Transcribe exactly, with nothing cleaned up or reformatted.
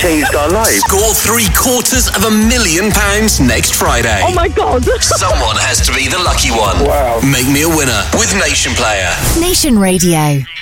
changed our lives. Score three quarters of a million pounds next Friday. Oh my God. Someone has to be the lucky one. Wow. Make me a winner with Nation Player. Nation Radio.